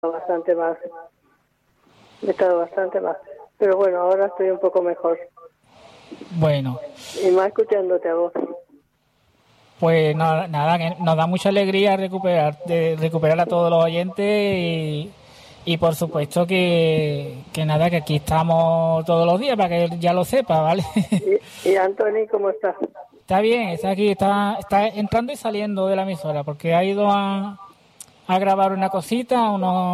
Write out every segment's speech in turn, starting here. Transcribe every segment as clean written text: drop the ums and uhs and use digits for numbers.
bastante más. He estado bastante más. Pero bueno, ahora estoy un poco mejor. Bueno. Y más escuchándote a vos. Pues nada, que nos da mucha alegría recuperar a todos los oyentes y por supuesto que nada, que aquí estamos todos los días para que ya lo sepa, ¿vale? ¿Y Anthony cómo está? Está bien, está aquí, está entrando y saliendo de la emisora porque ha ido a grabar una cosita,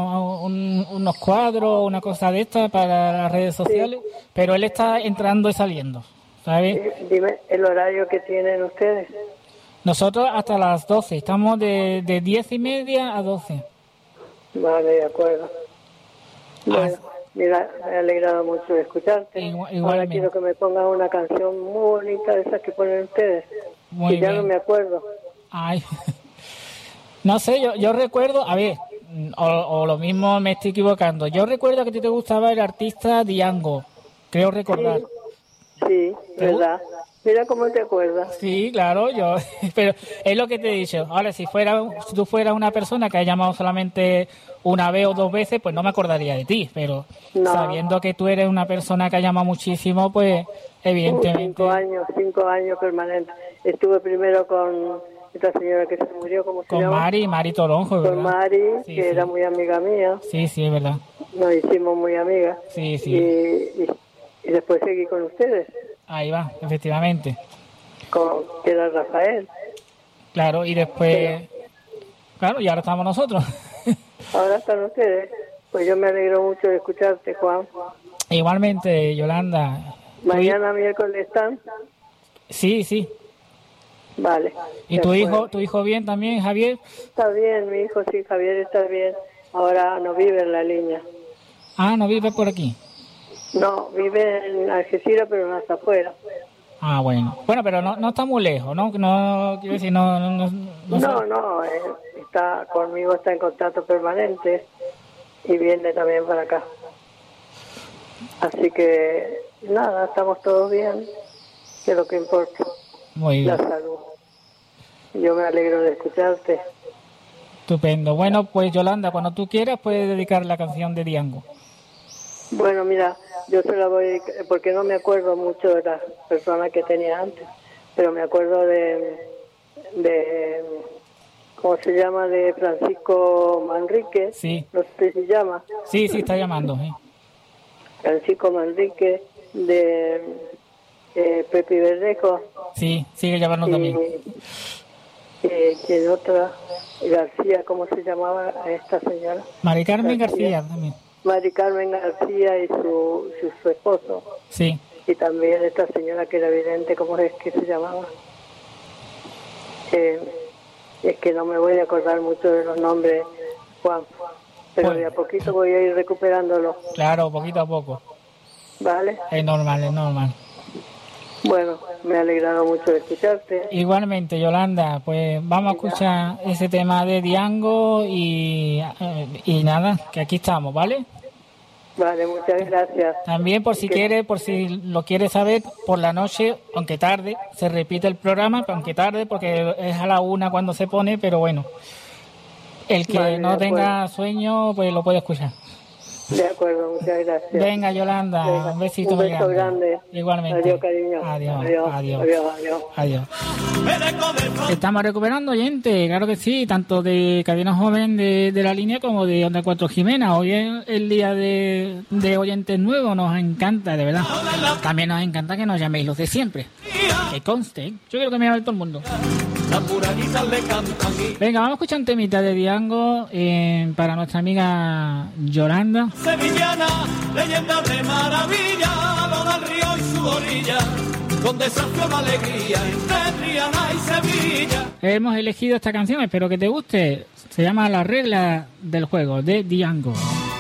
unos cuadros, una cosa de esta para las redes sociales, sí. Pero él está entrando y saliendo, ¿sabes? Dime el horario que tienen ustedes. Nosotros hasta las 12, estamos de 10:30 a 12. Vale, de acuerdo. Bueno, mira, me ha alegrado mucho de escucharte. Ahora quiero que me pongas una canción muy bonita de esas que ponen ustedes. Muy y ya bien. No me acuerdo. Ay, no sé, yo recuerdo, a ver, o lo mismo me estoy equivocando. Yo recuerdo que a ti te gustaba el artista Diango, creo recordar. Sí, verdad. Mira cómo te acuerdas. Sí, claro, pero es lo que te he dicho. Ahora, si tú fueras una persona que ha llamado solamente una vez o dos veces, pues no me acordaría de ti, pero sabiendo que tú eres una persona que ha llamado muchísimo, pues evidentemente... 5 años permanentes. Estuve primero con esta señora que se murió, ¿cómo se llama? Con Mari Toronjo, ¿verdad? Con Mari, sí, que era muy amiga mía. Sí, es verdad. Nos hicimos muy amigas. Sí. Y después seguí con ustedes. Ahí va, efectivamente. Que era Rafael. Claro, y después... Claro, y ahora estamos nosotros. Ahora están ustedes. Pues yo me alegro mucho de escucharte, Juan. Igualmente, Yolanda. ¿Mañana miércoles están? Sí. Vale. ¿Y tu hijo bien también, Javier? Está bien, mi hijo, sí, Javier está bien. Ahora no vive en la línea. Ah, ¿no vive por aquí? No, vive en Algeciras, pero no está afuera. Ah, bueno. Bueno, pero no está muy lejos, ¿no? No, quiero decir, no está conmigo, está en contacto permanente y viene también para acá. Así que, nada, estamos todos bien, que es lo que importa. Muy bien. La salud. Yo me alegro de escucharte. Estupendo. Bueno, pues Yolanda, cuando tú quieras puedes dedicar la canción de Diango. Bueno, mira, yo se la voy a dedicar, porque no me acuerdo mucho de las personas que tenía antes, pero me acuerdo de ¿cómo se llama? De Francisco Manrique. Sí. No sé si llama. Sí, está llamando. Sí. Francisco Manrique, de Pepe Verdejo. Sí, sigue llamando también. ¿Quién otra? García, ¿cómo se llamaba a esta señora? Mari Carmen García también. Mari Carmen García y su esposo. Sí. Y también esta señora que era vidente, ¿cómo es que se llamaba? Es que no me voy a acordar mucho de los nombres, Juan. Pero de a poquito voy a ir recuperándolo. Claro, poquito a poco. ¿Vale? Es normal. Bueno, me ha alegrado mucho de escucharte. Igualmente, Yolanda, pues vamos a escuchar ese tema de Diango y nada, que aquí estamos, ¿vale? Vale, muchas gracias. También por si lo quieres saber, por la noche, aunque tarde, se repite el programa, aunque tarde, porque es a la 1 cuando se pone, pero bueno, el que no tenga sueño, pues lo puede escuchar. De acuerdo, muchas gracias. Venga, Yolanda, venga, un besito muy grande. Igualmente. Adiós, cariño. Adiós. Estamos recuperando oyentes, claro que sí, tanto de Cadena Joven de la línea como de Onda 4 Jimena. Hoy es el día de oyentes nuevos, nos encanta, de verdad. También nos encanta que nos llaméis los de siempre. Que conste, yo quiero que me llame todo el mundo. Venga, vamos a escuchar un temita de Diango para nuestra amiga Yolanda. Sevillana, leyenda de maravilla, lo del río y su orilla, donde se forma alegría entre Triana y Sevilla. Hemos elegido esta canción, espero que te guste. Se llama La regla del juego de Diango.